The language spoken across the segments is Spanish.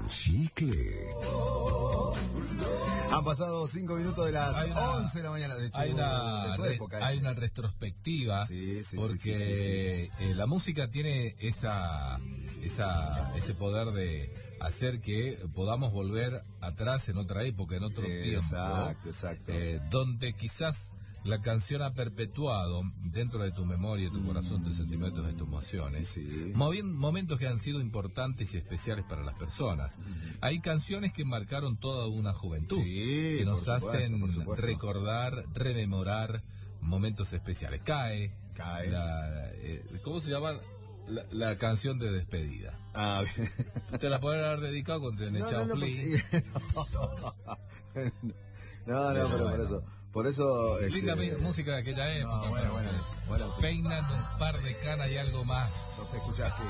chicle. Han pasado 5 minutos de las 11 de la mañana de tu época. Hay una retrospectiva, porque la música tiene ese poder de hacer que podamos volver atrás en otra época, en otro tiempo. Exacto. Donde quizás la canción ha perpetuado dentro de tu memoria, de tu corazón, tus sentimientos, de tus emociones, momentos que han sido importantes y especiales para las personas. Hay canciones que marcaron toda una juventud, que nos hacen recordar, rememorar momentos especiales. Cae. ¿Cómo se llama? La canción de despedida. Bien. Te la pueden haber dedicado con Tenechao Flea. Pero por eso música de aquella época. Bueno, peinan un par de canas y algo más. No se escucha así.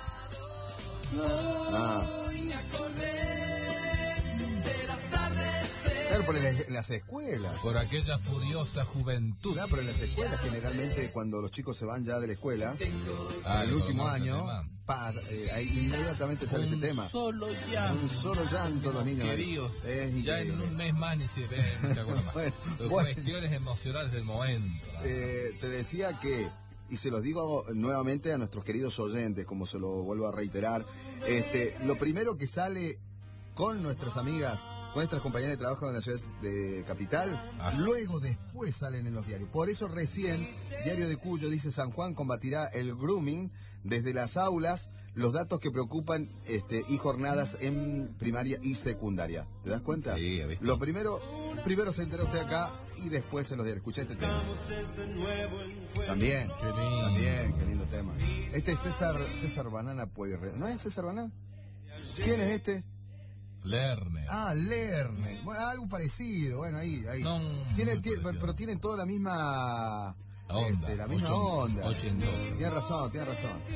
Me acordé de las tardes Claro, por en las escuelas. Por aquella furiosa juventud. Claro, pero en las escuelas generalmente cuando los chicos se van ya de la escuela, el último año, ahí inmediatamente sale este tema. Un solo llanto los niños. Querido, ya en un mes más ni se ve, no se acuerda más. Cuestiones emocionales del momento. Te decía que, y se los digo nuevamente a nuestros queridos oyentes, como se lo vuelvo a reiterar, lo primero que sale con nuestras amigas, con nuestras compañeras de trabajo de la ciudad de Capital, luego después salen en los diarios. Por eso recién, Diario de Cuyo dice: San Juan combatirá el grooming desde las aulas, los datos que preocupan y jornadas en primaria y secundaria. ¿Te das cuenta? Sí, ¿viste? Lo primero se enteró usted acá y después en los diarios. Escucha este tema. También, qué lindo tema. Este es César Banana Pueyrredón. ¿No es César Banana? ¿Quién es este? Lerner. Lerner. Bueno, algo parecido. Bueno, ahí. No, pero tienen toda la misma onda. La misma onda. 82. Tienes razón. Claro.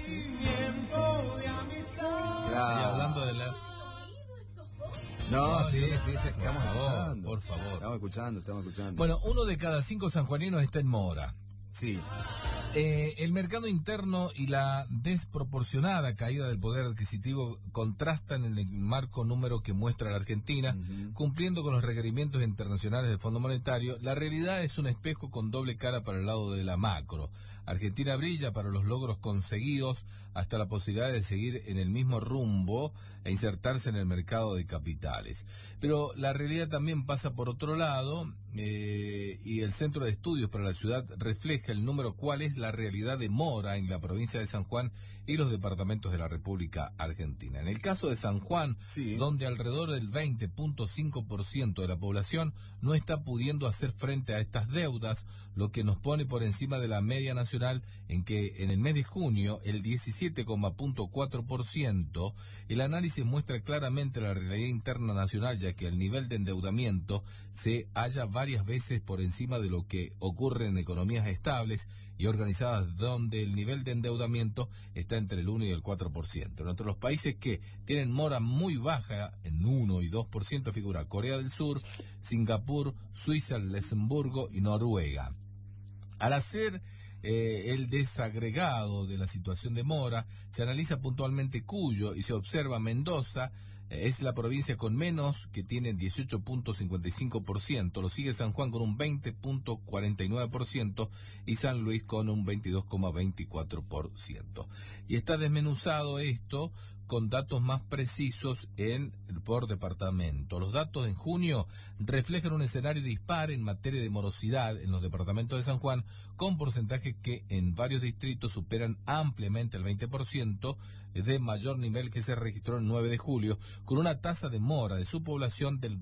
Y hablando de Lerner. No, sí, estamos escuchando. Por favor. Estamos escuchando. Bueno, 1 de cada 5 sanjuaninos está en mora. Sí. El mercado interno y la desproporcionada caída del poder adquisitivo contrastan en el marco número que muestra la Argentina, cumpliendo con los requerimientos internacionales del Fondo Monetario. La realidad es un espejo con doble cara para el lado de la macro. Argentina brilla para los logros conseguidos, hasta la posibilidad de seguir en el mismo rumbo e insertarse en el mercado de capitales. Pero la realidad también pasa por otro lado, y el Centro de Estudios para la Ciudad refleja el número cuál es la realidad de mora en la provincia de San Juan y los departamentos de la República Argentina. En el caso de San Juan, donde alrededor del 20.5% de la población no está pudiendo hacer frente a estas deudas, lo que nos pone por encima de la media nacional, en que en el mes de junio el 17,4%, el análisis muestra claramente la realidad interna nacional, ya que el nivel de endeudamiento se halla varias veces por encima de lo que ocurre en economías estables y organizadas, donde el nivel de endeudamiento está entre el 1 y el 4%. Entre los países que tienen mora muy baja, en 1 y 2%, figura Corea del Sur, Singapur, Suiza, Luxemburgo y Noruega. Al hacer el desagregado de la situación de mora, se analiza puntualmente Cuyo y se observa Mendoza. Es la provincia con menos, que tiene 18.55%, lo sigue San Juan con un 20.49% y San Luis con un 22.24%. Y está desmenuzado esto con datos más precisos por departamento. Los datos en junio reflejan un escenario dispar en materia de morosidad en los departamentos de San Juan, con porcentajes que en varios distritos superan ampliamente el 20%, de mayor nivel que se registró el 9 de julio, con una tasa de mora de su población del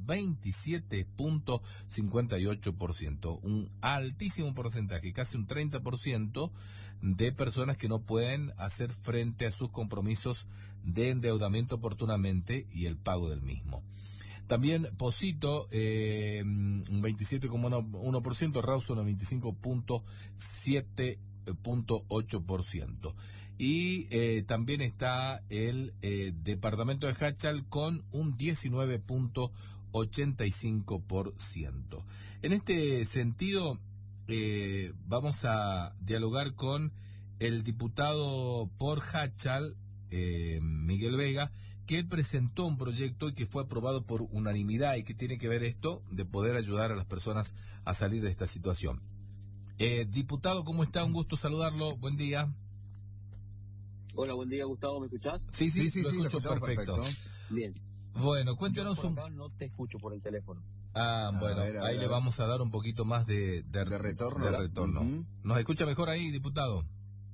27.58%, un altísimo porcentaje, casi un 30% de personas que no pueden hacer frente a sus compromisos de endeudamiento oportunamente y el pago del mismo. También Posito, un 27,1%, Rawson un 25.8%. Y también está el departamento de Hachal con un 19.85%. En este sentido, vamos a dialogar con el diputado por Hachal, Miguel Vega, que él presentó un proyecto y que fue aprobado por unanimidad y que tiene que ver esto de poder ayudar a las personas a salir de esta situación. Diputado, ¿cómo está? Un gusto saludarlo. Buen día. Hola, buen día, Gustavo, ¿me escuchás? Sí, lo escucho perfecto. Bien. Bueno, cuéntenos un... No te escucho por el teléfono. Bueno, ahí le vamos a dar un poquito más de retorno. De retorno. ¿Nos escucha mejor ahí, diputado?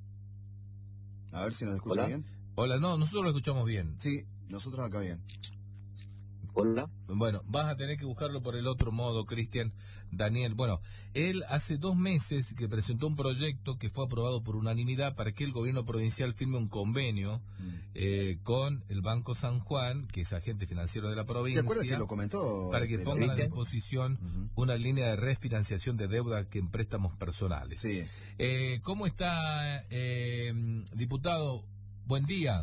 A ver si nos escucha bien. Hola, no, nosotros lo escuchamos bien. Sí, nosotros acá bien. Hola. Bueno, vas a tener que buscarlo por el otro modo, Cristian. Daniel, bueno, él hace 2 meses que presentó un proyecto que fue aprobado por unanimidad para que el gobierno provincial firme un convenio con el Banco San Juan, que es agente financiero de la provincia. ¿Te acuerdas que lo comentó? Para que pongan a disposición una línea de refinanciación de deuda que en préstamos personales. Sí. ¿Cómo está, diputado? Buen día.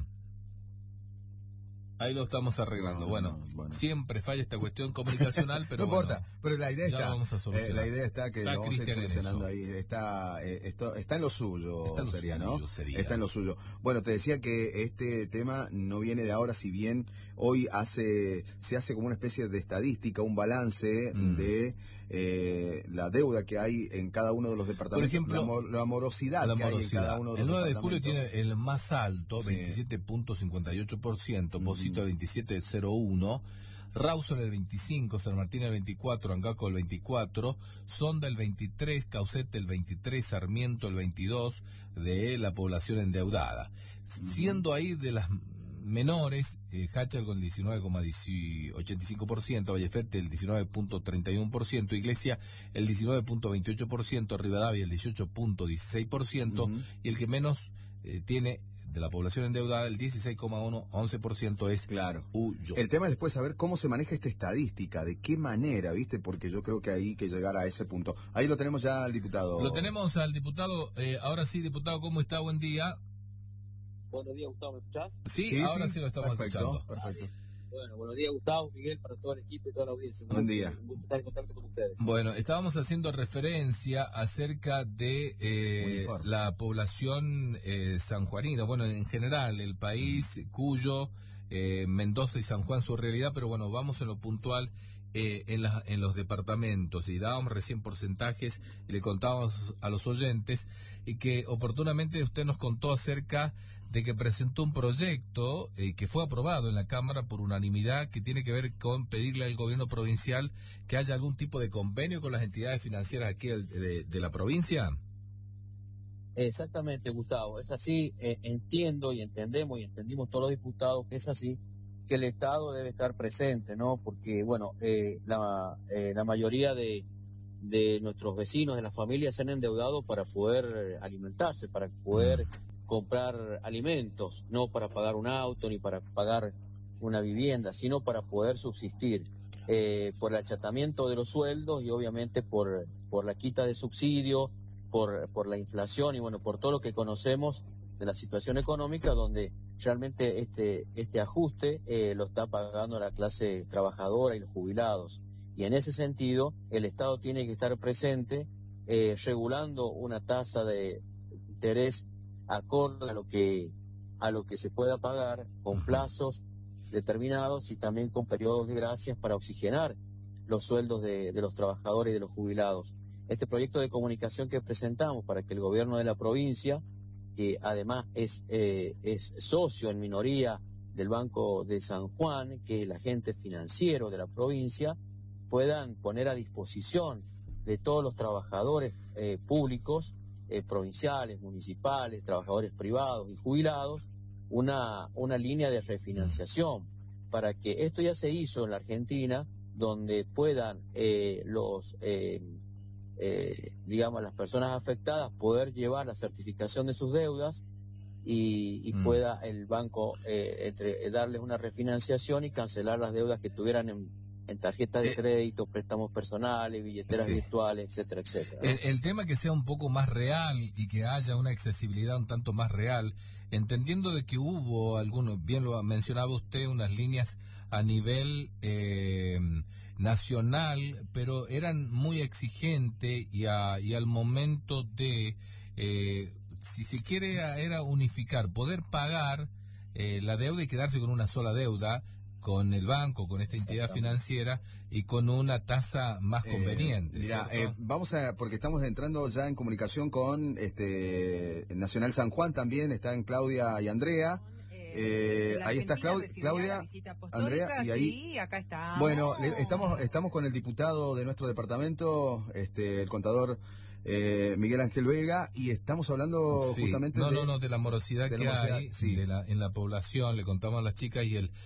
Ahí lo estamos arreglando. Bueno, siempre falla esta cuestión comunicacional, pero no importa, pero la idea está. Vamos a solucionar. La idea está que lo vamos a ir solucionando ahí. Está en lo suyo, Está en lo suyo. Bueno, te decía que este tema no viene de ahora, si bien hoy se hace como una especie de estadística, un balance de la deuda que hay en cada uno de los departamentos. Por ejemplo, la morosidad que hay en cada uno de los departamentos. El 9 de julio tiene el más alto, 27.58%, Posito el 27.01%, Rawson el 25%, San Martín el 24%, Angaco el 24%, Sonda el 23%, Caucete el 23%, Sarmiento el 22% de la población endeudada. Siendo ahí de las menores, Hachal con el 19,85%, Valleferte el 19.31%, Iglesia el 19.28%, Rivadavia el 18.16%, y el que menos tiene de la población endeudada, el 16,11% es Huyo. El tema es después saber cómo se maneja esta estadística, de qué manera, ¿viste? Porque yo creo que hay que llegar a ese punto. Ahí lo tenemos ya al diputado. Lo tenemos al diputado. Ahora sí, diputado, ¿cómo está? Buen día. Buenos días, Gustavo, ¿me escuchás? Sí, ahora sí lo estamos escuchando. Perfecto. Bueno, buenos días, Gustavo, Miguel, para todo el equipo y toda la audiencia. Buen día. Un gusto estar en contacto con ustedes. Bueno, estábamos haciendo referencia acerca de la población sanjuanina, bueno, en general, el país, Cuyo, Mendoza y San Juan, su realidad, pero bueno, vamos en lo puntual en los departamentos, y dábamos recién porcentajes y le contábamos a los oyentes, y que oportunamente usted nos contó acerca de que presentó un proyecto que fue aprobado en la Cámara por unanimidad, que tiene que ver con pedirle al gobierno provincial que haya algún tipo de convenio con las entidades financieras aquí de la provincia. Exactamente, Gustavo, es así. Entiendo y entendemos y entendimos todos los diputados que es así, que el Estado debe estar presente, ¿no? Porque, bueno, la mayoría de nuestros vecinos, de las familias, se han endeudado para poder alimentarse, para poder comprar alimentos, no para pagar un auto ni para pagar una vivienda, sino para poder subsistir, por el achatamiento de los sueldos y obviamente por la quita de subsidio, por la inflación y bueno, por todo lo que conocemos de la situación económica, donde realmente este ajuste lo está pagando la clase trabajadora y los jubilados. Y en ese sentido, el Estado tiene que estar presente, regulando una tasa de interés acorde a lo que se pueda pagar, con plazos determinados y también con periodos de gracias para oxigenar los sueldos de los trabajadores y de los jubilados. Este proyecto de comunicación que presentamos para que el gobierno de la provincia, que además es socio en minoría del Banco de San Juan, que es el agente financiero de la provincia, puedan poner a disposición de todos los trabajadores públicos, provinciales, municipales, trabajadores privados y jubilados, una línea de refinanciación, para que esto ya se hizo en la Argentina, donde puedan las personas afectadas poder llevar la certificación de sus deudas y pueda el banco darles una refinanciación y cancelar las deudas que tuvieran en tarjetas de crédito, préstamos personales, billeteras virtuales, etcétera, etcétera. El tema que sea un poco más real y que haya una accesibilidad un tanto más real, entendiendo de que hubo algunos, bien lo mencionaba usted, unas líneas a nivel nacional, pero eran muy exigentes y al momento de, si se quiere, era unificar, poder pagar la deuda y quedarse con una sola deuda, con el banco, con esta entidad financiera y con una tasa más conveniente. Mira, porque estamos entrando ya en comunicación con Nacional San Juan también, están Claudia y Andrea. Ahí está Claudia, Andrea, y ahí. Sí, acá estamos. Bueno, estamos con el diputado de nuestro departamento, el contador Miguel Ángel Vega, y estamos hablando justamente de la morosidad que hay en la población. Le contamos a las chicas y el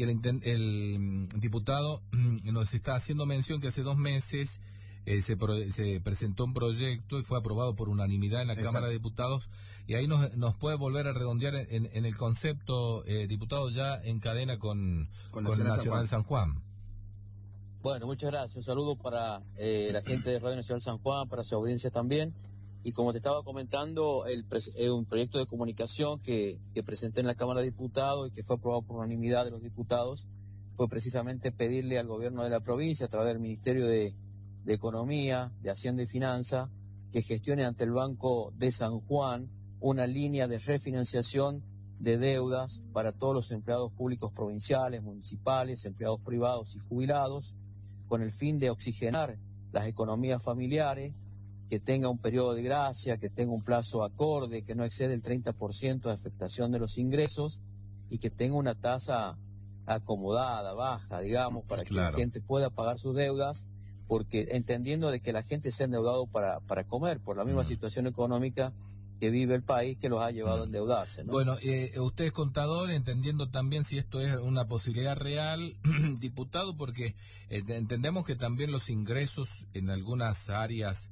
diputado nos está haciendo mención que hace 2 meses se presentó un proyecto y fue aprobado por unanimidad en la Cámara de Diputados, y ahí nos puede volver a redondear en el concepto, diputado, ya en cadena con Nacional San Juan. Bueno, muchas gracias. Un saludo para la gente de Radio Nacional San Juan, para su audiencia también. Y como te estaba comentando, un proyecto de comunicación que presenté en la Cámara de Diputados y que fue aprobado por unanimidad de los diputados fue precisamente pedirle al gobierno de la provincia, a través del Ministerio de Economía, de Hacienda y Finanza, que gestione ante el Banco de San Juan una línea de refinanciación de deudas para todos los empleados públicos provinciales, municipales, empleados privados y jubilados, con el fin de oxigenar las economías familiares, que tenga un periodo de gracia, que tenga un plazo acorde, que no excede el 30% de afectación de los ingresos y que tenga una tasa acomodada, baja, digamos, para que la gente pueda pagar sus deudas, porque entendiendo de que la gente se ha endeudado para comer por la misma situación económica que vive el país, que los ha llevado a endeudarse, ¿no? Bueno, usted es contador, entendiendo también si esto es una posibilidad real, diputado, porque entendemos que también los ingresos en algunas áreas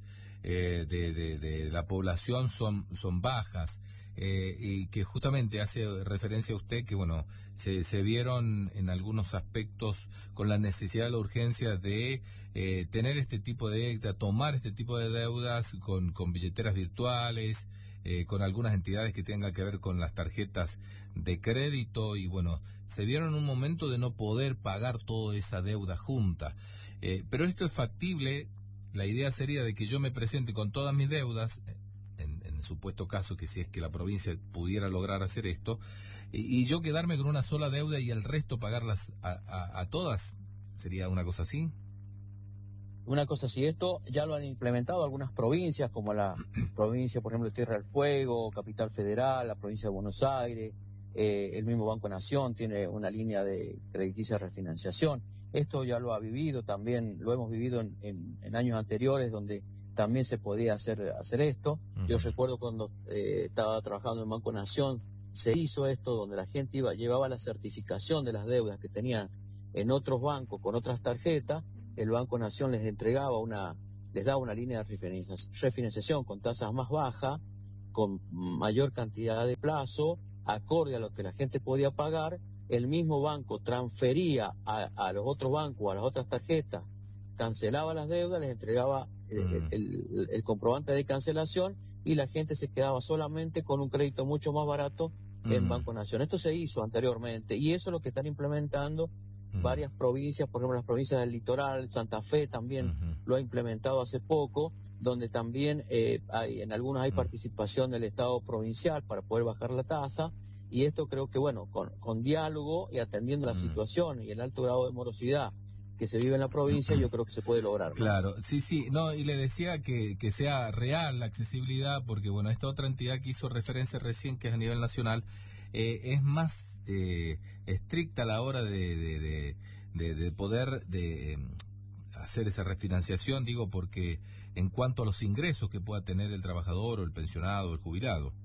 de la población son bajas, y que justamente hace referencia a usted que, bueno, se vieron en algunos aspectos con la necesidad, la urgencia de tener este tipo de deuda, tomar este tipo de deudas con billeteras virtuales, con algunas entidades que tengan que ver con las tarjetas de crédito, y bueno, se vieron en un momento de no poder pagar toda esa deuda junta. Pero esto es factible. La idea sería de que yo me presente con todas mis deudas, en supuesto caso que si es que la provincia pudiera lograr hacer esto, y yo quedarme con una sola deuda y el resto pagarlas a todas. ¿Sería una cosa así? Una cosa así. Esto ya lo han implementado algunas provincias, como la provincia, por ejemplo, de Tierra del Fuego, Capital Federal, la provincia de Buenos Aires, el mismo Banco Nación tiene una línea de crediticia de refinanciación. Esto ya lo ha vivido también, lo hemos vivido en años anteriores, donde también se podía hacer esto. Yo recuerdo cuando estaba trabajando en Banco Nación, se hizo esto, donde la gente llevaba la certificación de las deudas que tenían en otros bancos con otras tarjetas. El Banco Nación les daba una línea de refinanciación con tasas más bajas, con mayor cantidad de plazo, acorde a lo que la gente podía pagar. El mismo banco transfería a los otros bancos, a las otras tarjetas, cancelaba las deudas, les entregaba el comprobante de cancelación, y la gente se quedaba solamente con un crédito mucho más barato en Banco Nación. Esto se hizo anteriormente, y eso es lo que están implementando varias provincias, por ejemplo las provincias del litoral. Santa Fe también lo ha implementado hace poco, donde también en algunas hay participación del Estado provincial para poder bajar la tasa. Y esto creo que, bueno, con diálogo y atendiendo la situación y el alto grado de morosidad que se vive en la provincia, yo creo que se puede lograr, ¿no? Claro, sí, no, y le decía que sea real la accesibilidad, porque, bueno, esta otra entidad que hizo referencia recién, que es a nivel nacional, es más estricta a la hora de poder hacer esa refinanciación, digo, porque en cuanto a los ingresos que pueda tener el trabajador o el pensionado o el jubilado.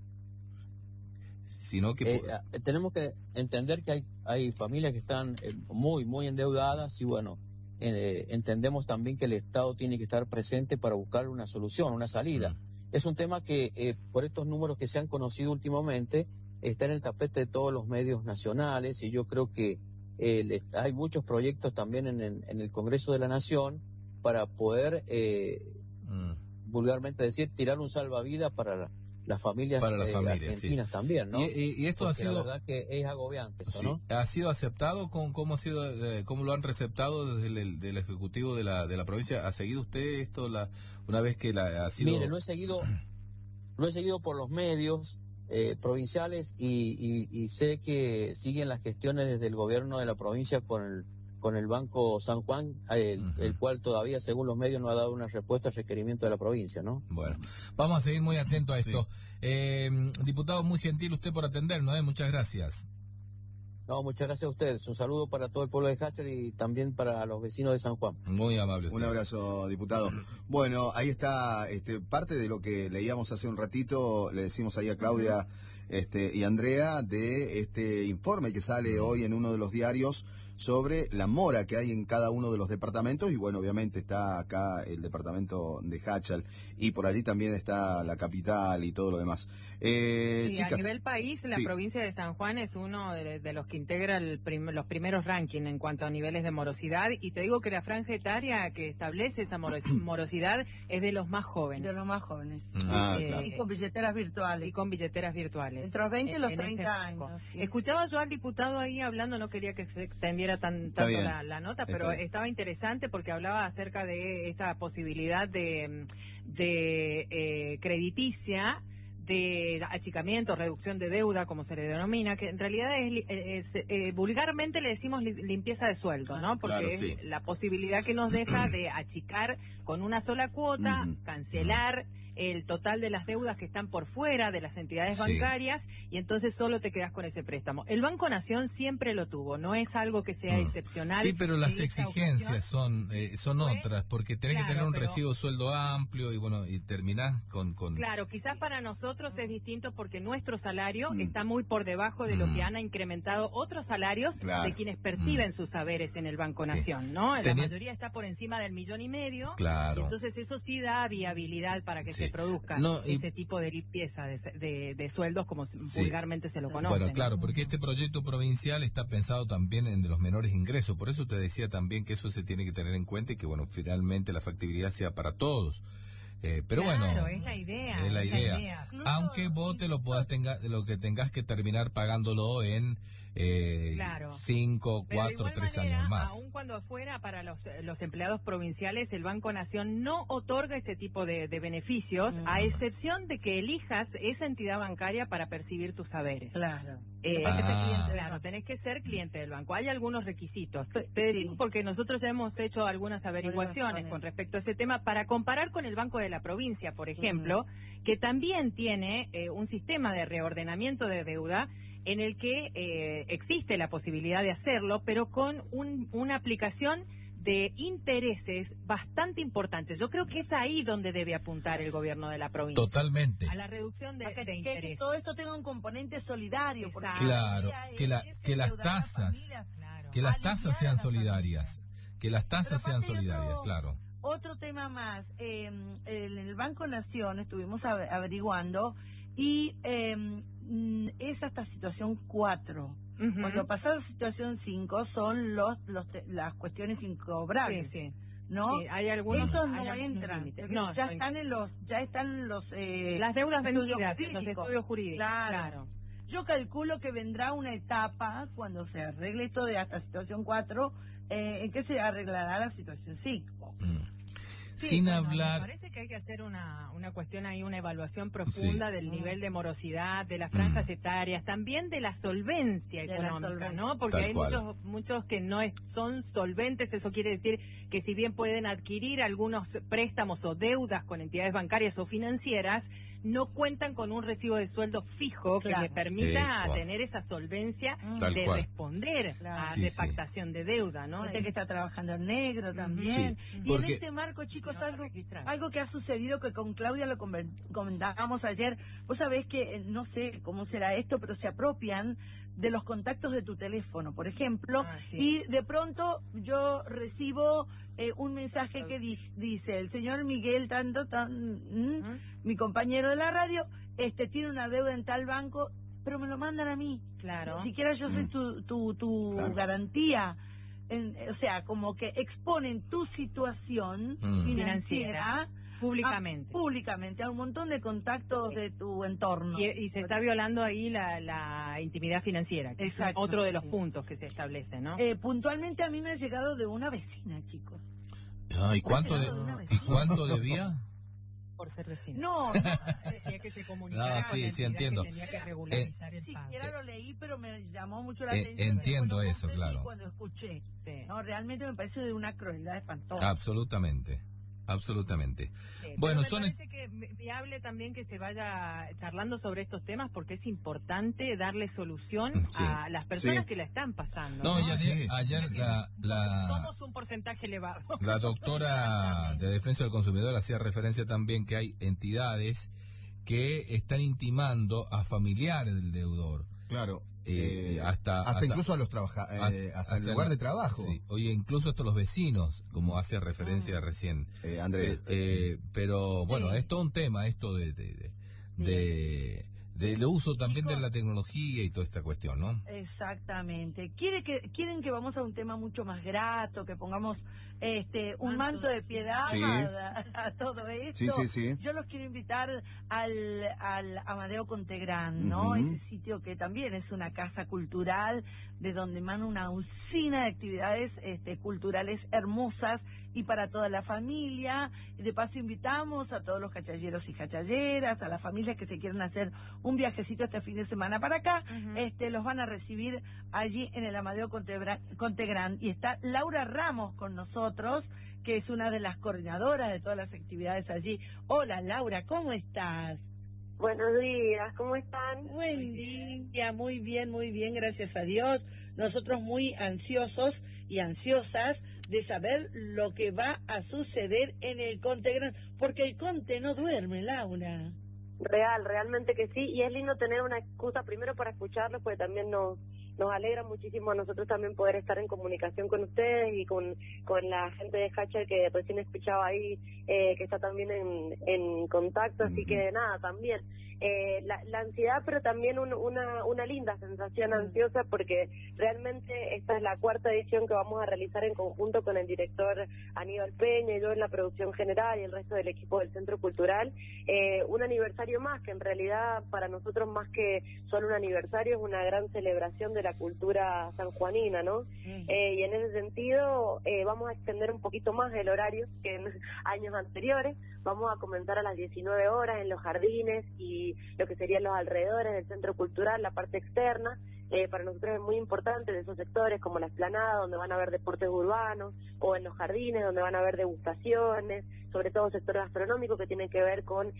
Sino que tenemos que entender que hay familias que están muy, muy endeudadas, y bueno, entendemos también que el Estado tiene que estar presente para buscar una solución, una salida. Es un tema que, por estos números que se han conocido últimamente, está en el tapete de todos los medios nacionales, y yo creo que hay muchos proyectos también en el Congreso de la Nación para poder, vulgarmente decir, tirar un salvavidas para las familias, argentinas, también, ¿no? Y esto porque ha sido, la verdad que es agobiante esto, ¿no? ¿Ha sido aceptado? ¿Cómo lo han receptado desde el Ejecutivo de la provincia? ¿Ha seguido usted esto una vez que ha sido...? Mire, lo he seguido por los medios. provinciales y sé que siguen las gestiones desde el gobierno de la provincia con el Banco San Juan, el cual todavía, según los medios, no ha dado una respuesta al requerimiento de la provincia, ¿no? Bueno, vamos a seguir muy atentos a esto. Diputado, muy gentil usted por atendernos, muchas gracias. No, muchas gracias a ustedes. Un saludo para todo el pueblo de Hatcher y también para los vecinos de San Juan. Muy amable usted. Un abrazo, diputado. Bueno, ahí está parte de lo que leíamos hace un ratito, le decimos ahí a Claudia y Andrea, de este informe que sale hoy en uno de los diarios sobre la mora que hay en cada uno de los departamentos, y bueno, obviamente está acá el departamento de Hatchal, y por allí también está la capital y todo lo demás. Sí, chicas, a nivel país, la provincia de San Juan es uno de los que integra los primeros rankings en cuanto a niveles de morosidad, y te digo que la franja etaria que establece esa morosidad es de los más jóvenes. De los más jóvenes. claro. Y con billeteras virtuales. Y con billeteras virtuales. Entre los 20 y los en 30 años. Sí. Escuchaba yo al diputado ahí hablando, no quería que se extendiera tanto la nota, pero estaba interesante porque hablaba acerca de esta posibilidad de crediticia, de achicamiento, reducción de deuda, como se le denomina, que en realidad vulgarmente le decimos limpieza de sueldo, ¿no? Porque Claro, sí. es la posibilidad que nos deja de achicar con una sola cuota, cancelar el total de las deudas que están por fuera de las entidades bancarias, y entonces solo te quedas con ese préstamo. El Banco Nación siempre lo tuvo, no es algo que sea excepcional. Sí, pero las exigencias son otras, porque tenés que tener un recibo de sueldo amplio y bueno, y terminás con... Claro, quizás para nosotros es distinto porque nuestro salario está muy por debajo de lo que han incrementado otros salarios de quienes perciben sus saberes en el Banco Nación, ¿no? La mayoría está por encima del 1,5 millones. Claro. Entonces eso sí da viabilidad para que se produzca ese tipo de limpieza de sueldos, como vulgarmente se lo conoce. Bueno, claro, porque este proyecto provincial está pensado también en de los menores ingresos, por eso te decía también que eso se tiene que tener en cuenta y que bueno, finalmente la factibilidad sea para todos. Pero claro, bueno, es la idea. Es la idea. Aunque vos te lo lo que tengas que terminar pagándolo en 5, 4, 3 años más. Aun cuando fuera para los empleados provinciales, el Banco Nación no otorga ese tipo de beneficios, a excepción de que elijas esa entidad bancaria para percibir tus saberes. Claro. Tenés que ser cliente del banco. Hay algunos requisitos. Te digo porque nosotros ya hemos hecho algunas averiguaciones con respecto a ese tema para comparar con el Banco de la Provincia, por ejemplo, que también tiene un sistema de reordenamiento de deuda en el que existe la posibilidad de hacerlo, pero con una aplicación de intereses bastante importantes. Yo creo que es ahí donde debe apuntar el gobierno de la provincia. Totalmente. A la reducción de intereses. Que todo esto tenga un componente solidario. Claro, que las tasas sean solidarias. Que las tasas sean solidarias, claro. Otro tema más. En el Banco Nación estuvimos averiguando y es hasta situación 4. Cuando pasas a situación 5 son las cuestiones incobrables. Sí. ¿No? Sí, hay algunos. Esos no entran. No, ya están los las deudas vendidas en los estudios jurídicos. Claro. Yo calculo que vendrá una etapa cuando se arregle esto de hasta situación 4 en que se arreglará la situación 5. Sin hablar... Me parece que hay que hacer una cuestión ahí, una evaluación profunda del nivel de morosidad, de las franjas etarias, también de la solvencia económica, ¿no? Porque hay muchos que no son solventes, eso quiere decir que si bien pueden adquirir algunos préstamos o deudas con entidades bancarias o financieras, no cuentan con un recibo de sueldo fijo que les permita tener esa solvencia de responder a defactación de deuda, ¿no? Gente que está trabajando en negro también. Y en este marco, chicos, algo que ha sucedido que con Claudia lo comentábamos ayer. Vos sabés que, no sé cómo será esto, pero se apropian de los contactos de tu teléfono, por ejemplo, y de pronto yo recibo un mensaje que dice: el señor Miguel mi compañero de la radio, tiene una deuda en tal banco, pero me lo mandan a mí. Claro. Ni siquiera yo soy tu garantía. O sea, como que exponen tu situación financiera públicamente a un montón de contactos de tu entorno. Y se está violando ahí la intimidad financiera, que es otro de los puntos que se establece, ¿no? Puntualmente a mí me ha llegado de una vecina, chicos. ¿Y cuánto debía? por ser vecino. No, decía que se comunicaba con sí, entiendo. que tenía que regularizar el pago. Siquiera lo leí, pero me llamó mucho la atención. Entiendo eso, claro. Cuando escuché. Sí. No, realmente me parece de una crueldad espantosa. Absolutamente. Sí, bueno, me parece que viable también que se vaya charlando sobre estos temas porque es importante darle solución a las personas que la están pasando. No, y ayer somos un porcentaje elevado. La doctora de Defensa del Consumidor hacía referencia también que hay entidades que están intimando a familiares del deudor. Claro. Hasta incluso a los trabajadores, hasta el lugar de trabajo. Sí, oye, incluso hasta los vecinos, como hace referencia recién. Andrés. Pero bueno, es todo un tema esto del uso también de la tecnología y toda esta cuestión, ¿no? Exactamente. Quieren que vamos a un tema mucho más grato, que pongamos un manto de piedad a todo esto. Sí. Yo los quiero invitar al Amadeo Contegrán, ¿no? Ese sitio que también es una casa cultural, de donde emana una usina de actividades culturales hermosas y para toda la familia. De paso invitamos a todos los cachalleros y cachalleras, a las familias que se quieren hacer un viajecito este fin de semana para acá. Los van a recibir allí en el Amadeo Contegrán. Y está Laura Ramos con nosotros, que es una de las coordinadoras de todas las actividades allí. Hola Laura, ¿cómo estás? Buenos días, ¿cómo están? Buen día, muy bien, gracias a Dios. Nosotros muy ansiosos y ansiosas de saber lo que va a suceder en el Contegrán, porque el Conte no duerme, Laura. Realmente que sí, y es lindo tener una excusa primero para escucharlos, porque también nos alegra muchísimo a nosotros también poder estar en comunicación con ustedes y con la gente de Hacha que recién escuchaba ahí, que está también en contacto, así que nada, también la ansiedad, pero también una linda sensación ansiosa, porque realmente esta es la 4ª edición que vamos a realizar en conjunto con el director Aníbal Peña y yo en la producción general y el resto del equipo del Centro Cultural, un aniversario más, que en realidad para nosotros más que solo un aniversario es una gran celebración de la cultura sanjuanina, ¿no? Y en ese sentido vamos a extender un poquito más el horario que en años anteriores. Vamos a comenzar a las 19 horas en los jardines y lo que serían los alrededores del Centro Cultural, la parte externa. Para nosotros es muy importante en esos sectores como la explanada, donde van a haber deportes urbanos, o en los jardines, donde van a haber degustaciones, sobre todo sector gastronómico que tiene que ver con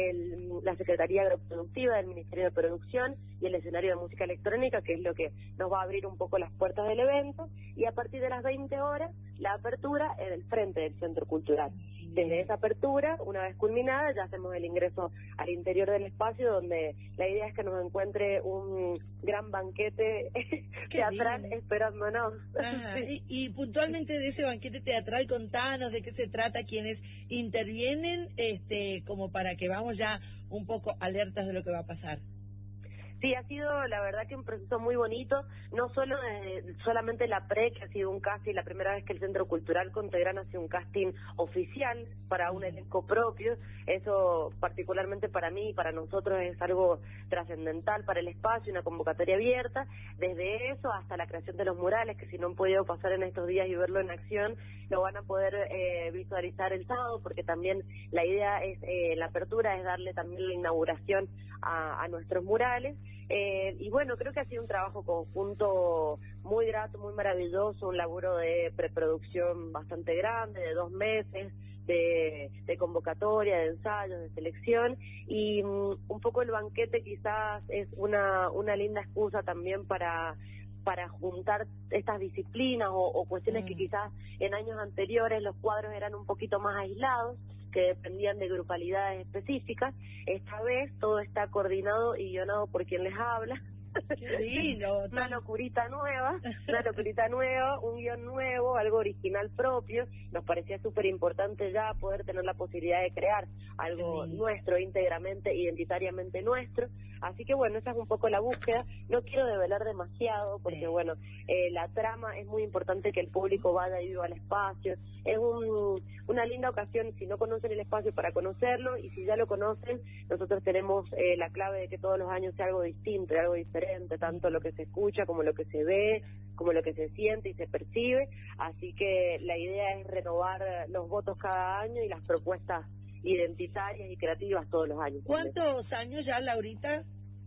la Secretaría Agroproductiva del Ministerio de Producción y el escenario de música electrónica, que es lo que nos va a abrir un poco las puertas del evento, y a partir de las 20 horas la apertura en el frente del Centro Cultural. Desde esa apertura, una vez culminada, ya hacemos el ingreso al interior del espacio, donde la idea es que nos encuentre un gran banquete teatral esperándonos. Sí. Y puntualmente de ese banquete teatral, contanos de qué se trata, quiénes intervienen, como para que vamos ya un poco alertas de lo que va a pasar. Sí, ha sido la verdad que un proceso muy bonito, no solo solamente la pre, que ha sido un casting, la primera vez que el Centro Cultural Contegrán hace un casting oficial para un elenco propio. Eso particularmente para mí y para nosotros es algo trascendental para el espacio, una convocatoria abierta. Desde eso hasta la creación de los murales, que si no han podido pasar en estos días y verlo en acción, lo van a poder visualizar el sábado, porque también la idea es, la apertura es darle también la inauguración a nuestros murales. Y bueno, creo que ha sido un trabajo conjunto muy grato, muy maravilloso, un laburo de preproducción bastante grande, de 2 meses, de convocatoria, de ensayos, de selección, y un poco el banquete quizás es una linda excusa también para juntar estas disciplinas o cuestiones que quizás en años anteriores los cuadros eran un poquito más aislados, que dependían de grupalidades específicas. Esta vez todo está coordinado y guionado por quien les habla. Qué lindo. Una locurita nueva, un guión nuevo, algo original propio. Nos parecía súper importante ya poder tener la posibilidad de crear algo nuestro, íntegramente, identitariamente nuestro. Así que bueno, esa es un poco la búsqueda. No quiero develar demasiado porque bueno, la trama es muy importante, que el público vaya y viva al espacio. Es una linda ocasión, si no conocen el espacio, para conocerlo, y si ya lo conocen, nosotros tenemos la clave de que todos los años sea algo distinto, algo diferente, tanto lo que se escucha como lo que se ve, como lo que se siente y se percibe. Así que la idea es renovar los votos cada año y las propuestas identitarias y creativas todos los años. ¿Cuántos años ya, Laurita?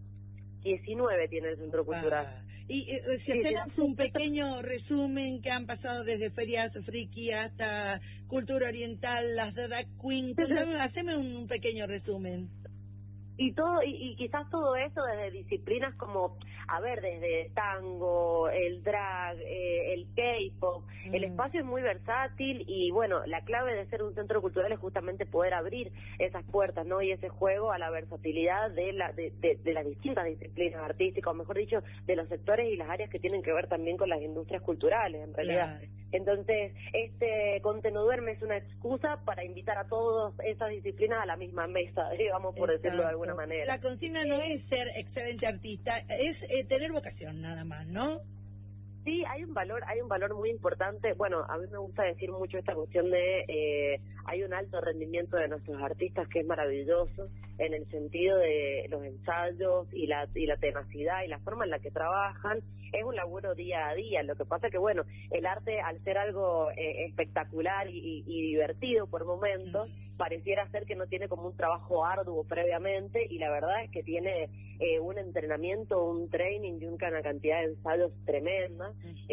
19 tiene el Centro Cultural. Y si hacemos un pequeño resumen que han pasado desde ferias friki hasta cultura oriental, las drag queen, haceme un pequeño resumen. Y todo y quizás todo eso desde disciplinas como, a ver, desde tango, el drag, el K-pop. El espacio es muy versátil y bueno, la clave de ser un centro cultural es justamente poder abrir esas puertas, ¿no? Y ese juego a la versatilidad de las distintas disciplinas artísticas, o mejor dicho, de los sectores y las áreas que tienen que ver también con las industrias culturales, en realidad. Claro. Entonces, Conte no duerme es una excusa para invitar a todas esas disciplinas a la misma mesa, digamos, por decirlo de alguna manera. La consigna no es ser excelente artista, es tener vocación nada más, ¿no? Sí, hay un valor muy importante. Bueno, a mí me gusta decir mucho esta cuestión de hay un alto rendimiento de nuestros artistas que es maravilloso en el sentido de los ensayos y la tenacidad y la forma en la que trabajan. Es un laburo día a día. Lo que pasa que, bueno, el arte, al ser algo espectacular y divertido por momentos, pareciera ser que no tiene como un trabajo arduo previamente, y la verdad es que tiene un entrenamiento, un training y una cantidad de ensayos tremenda.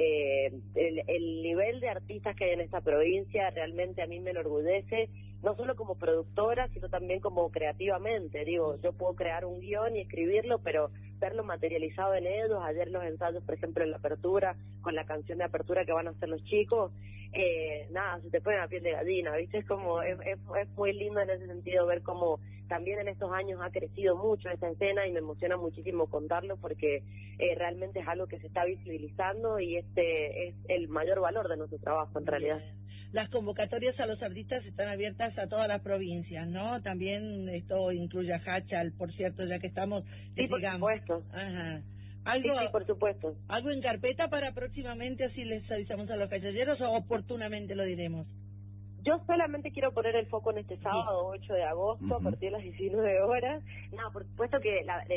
El nivel de artistas que hay en esta provincia realmente a mí me enorgullece, no solo como productora, sino también como creativamente. Digo, yo puedo crear un guión y escribirlo, pero verlo materializado en ellos. Ayer los ensayos, por ejemplo, en la apertura, con la canción de apertura que van a hacer los chicos, nada, se te pone la piel de gallina, ¿viste? Es como, es muy lindo en ese sentido ver cómo también en estos años ha crecido mucho esta escena, y me emociona muchísimo contarlo porque realmente es algo que se está visibilizando y este es el mayor valor de nuestro trabajo en realidad. Las convocatorias a los artistas están abiertas a todas las provincias, ¿no? También esto incluye a Hachal, por cierto, ya que estamos, sí, digamos. Por supuesto. Ajá. ¿Algo, sí, por supuesto. ¿Algo en carpeta para próximamente, así les avisamos a los cachalleros, o oportunamente lo diremos? Yo solamente quiero poner el foco en este sábado, 8 de agosto, a partir de las 19 horas. No, por supuesto que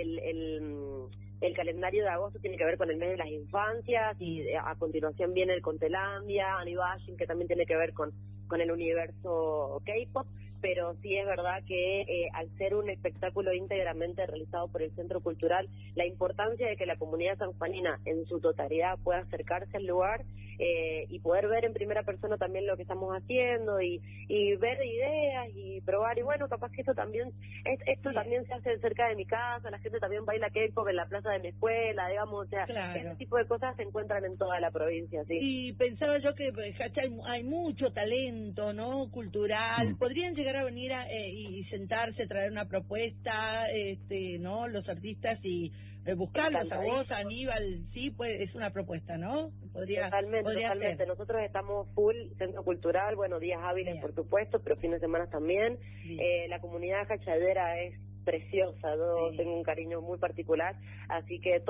el calendario de agosto tiene que ver con el mes de las infancias, y a continuación viene el Contelandia, Anibashin, que también tiene que ver con el universo K-pop, pero sí es verdad que al ser un espectáculo íntegramente realizado por el Centro Cultural, la importancia de que la comunidad sanjuanina en su totalidad pueda acercarse al lugar y poder ver en primera persona también lo que estamos haciendo y ver ideas y probar, y bueno, capaz que esto también también se hace cerca de mi casa, la gente también baila K-pop en la plaza de mi escuela, digamos, o sea, ese tipo de cosas se encuentran en toda la provincia, sí. Y pensaba yo que hay mucho talento, ¿no? Cultural. Podrían llegar a venir y sentarse, traer una propuesta, ¿no? Los artistas y buscarlos a vos, a Aníbal, sí, pues es una propuesta, ¿no? Totalmente. Ser. Nosotros estamos full Centro Cultural, bueno, días hábiles por supuesto, pero fines de semana también. La comunidad hachadera es preciosa, yo tengo un cariño muy particular, así que